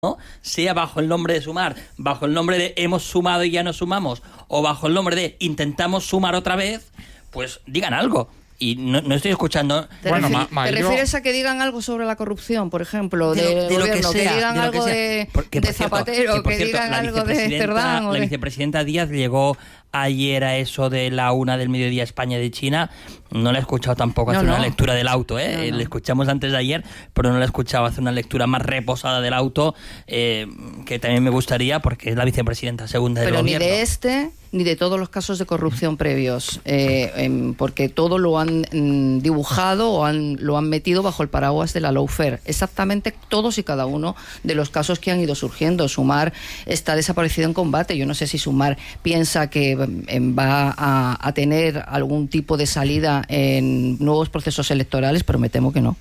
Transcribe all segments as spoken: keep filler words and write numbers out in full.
¿no? Sea bajo el nombre de sumar, bajo el nombre de hemos sumado y ya no sumamos, o bajo el nombre de intentamos sumar otra vez, pues digan algo. Y no, no estoy escuchando... ¿Te, bueno, refi- ma, ma, ¿te yo... refieres a que digan algo sobre la corrupción, por ejemplo, de, del lo, de gobierno? lo que, sea, que digan de lo algo que sea. de, Porque, de cierto, Zapatero, que, por que cierto, digan la algo de Cerdán. La de... vicepresidenta Díaz llegó ayer a eso de la una del mediodía España de China. No la he escuchado tampoco no, hacer no. una lectura del auto, ¿eh? No, no. Le escuchamos antes de ayer, pero no la he escuchado hacer una lectura más reposada del auto, eh, que también me gustaría, porque es la vicepresidenta segunda del Pero gobierno. ni de este ni de todos los casos de corrupción previos, eh, eh, porque todo lo han mm, dibujado o han, lo han metido bajo el paraguas de la lawfare. Exactamente todos y cada uno de los casos que han ido surgiendo. Sumar está desaparecido en combate. Yo no sé si Sumar piensa que eh, va a, a tener algún tipo de salida en nuevos procesos electorales, pero me temo que no.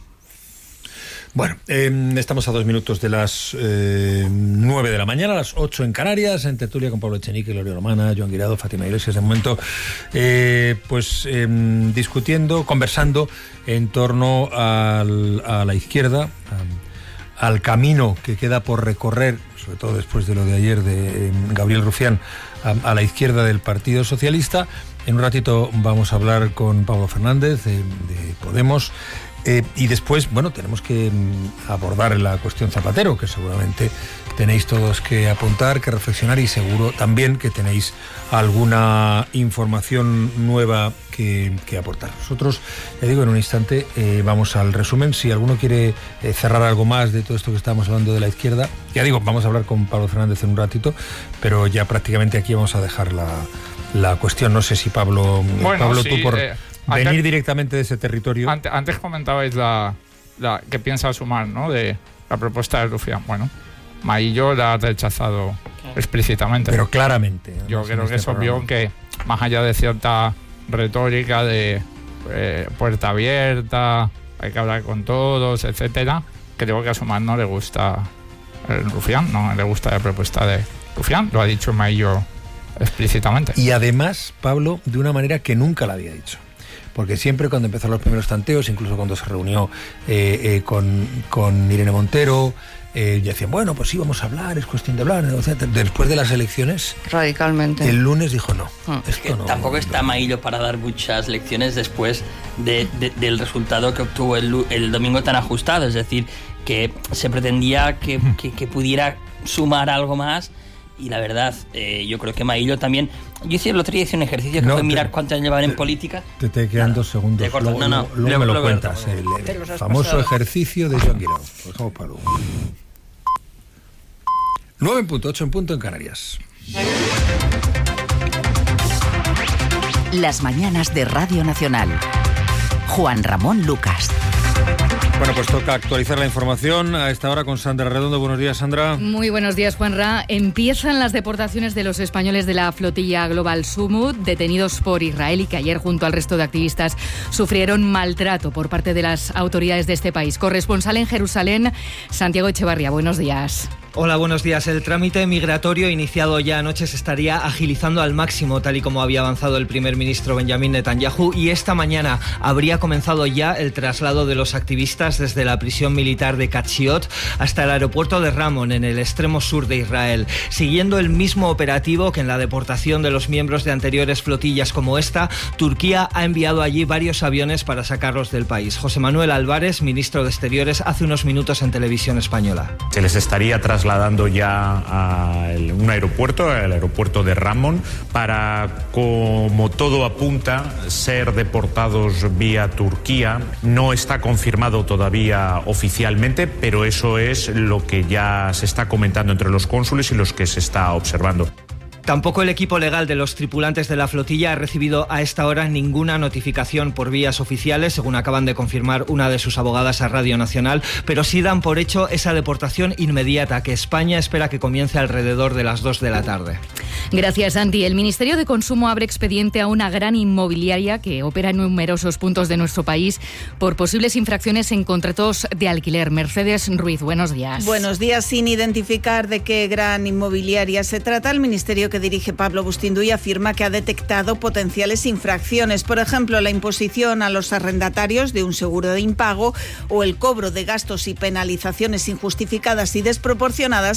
Bueno, eh, estamos a dos minutos de las eh, nueve de la mañana, a las ocho en Canarias, en tertulia con Pablo Echenique, Gloria Romana, Joan Guirado, Fátima Iglesias. De momento, eh, pues eh, discutiendo, conversando en torno al, a la izquierda, a, al camino que queda por recorrer, sobre todo después de lo de ayer de eh, Gabriel Rufián, a, a la izquierda del Partido Socialista. En un ratito vamos a hablar con Pablo Fernández de, de Podemos. Eh, y después, bueno, tenemos que mm, abordar la cuestión Zapatero, que seguramente tenéis todos que apuntar, que reflexionar, y seguro también que tenéis alguna información nueva que, que aportar. Nosotros, ya digo, en un instante eh, vamos al resumen. Si alguno quiere eh, cerrar algo más de todo esto que estamos hablando de la izquierda, ya digo, vamos a hablar con Pablo Fernández en un ratito, pero ya prácticamente aquí vamos a dejar la, la cuestión. No sé si Pablo, bueno, Pablo sí, tú por... Eh... venir antes, directamente de ese territorio. Antes, antes comentabais la, la que piensa Sumar, ¿no? De la propuesta de Rufián. Bueno, Maillo la ha rechazado explícitamente. Pero claramente. Yo creo que es obvio que, más allá de cierta retórica de eh, puerta abierta, hay que hablar con todos, etcétera, creo que a Sumar no le gusta el Rufián, no le gusta la propuesta de Rufián. Lo ha dicho Maillo explícitamente. Y además, Pablo, de una manera que nunca la había dicho. Porque siempre cuando empezaron los primeros tanteos, incluso cuando se reunió eh, eh, con, con Irene Montero, eh, ya decían, bueno, pues sí, vamos a hablar, es cuestión de hablar, negociar. Después de las elecciones, radicalmente. El lunes dijo no. Hmm. Es que no tampoco está Maillo para dar muchas lecciones después de, de, del resultado que obtuvo el, el domingo tan ajustado. Es decir, que se pretendía que, que, que pudiera sumar algo más. Y la verdad, eh, yo creo que Maillo también... Yo hice el otro día hice un ejercicio que no, fue te, mirar cuántos años llevaban te, en política. Te, te quedan dos segundos. Te corto, luego, no, no, luego, luego luego, me lo luego, cuentas. luego, el el luego, famoso pasado. ejercicio de Joan Guirao. Pues vamos, Pablo. nueve en punto, ocho en punto en Canarias. Las mañanas de Radio Nacional. Juan Ramón Lucas. Bueno, pues toca actualizar la información a esta hora con Sandra Redondo. Buenos días, Sandra. Muy buenos días, Juanra. Empiezan las deportaciones de los españoles de la flotilla Global Sumut, detenidos por Israel y que ayer, junto al resto de activistas, sufrieron maltrato por parte de las autoridades de este país. Corresponsal en Jerusalén, Santiago Echevarría. Buenos días. Hola, buenos días. El trámite migratorio iniciado ya anoche se estaría agilizando al máximo, tal y como había avanzado el primer ministro Benjamín Netanyahu, y esta mañana habría comenzado ya el traslado de los activistas desde la prisión militar de Katsiot hasta el aeropuerto de Ramon, en el extremo sur de Israel, siguiendo el mismo operativo que en la deportación de los miembros de anteriores flotillas como esta. Turquía ha enviado allí varios aviones para sacarlos del país. José Manuel Álvarez, ministro de Exteriores, hace unos minutos en Televisión Española. Se les estaría trasladando trasladando ya a un aeropuerto, el aeropuerto de Ramon, para, como todo apunta, ser deportados vía Turquía. No está confirmado todavía oficialmente, pero eso es lo que ya se está comentando entre los cónsules y los que se está observando. Tampoco el equipo legal de los tripulantes de la flotilla ha recibido a esta hora ninguna notificación por vías oficiales, según acaban de confirmar una de sus abogadas a Radio Nacional, pero sí dan por hecho esa deportación inmediata que España espera que comience alrededor de las dos de la tarde. Gracias, Santi. El Ministerio de Consumo abre expediente a una gran inmobiliaria que opera en numerosos puntos de nuestro país por posibles infracciones en contratos de alquiler. Mercedes Ruiz, buenos días. Buenos días. Sin identificar de qué gran inmobiliaria se trata, el Ministerio que dirige Pablo Bustinduy afirma que ha detectado potenciales infracciones, por ejemplo, la imposición a los arrendatarios de un seguro de impago o el cobro de gastos y penalizaciones injustificadas y desproporcionadas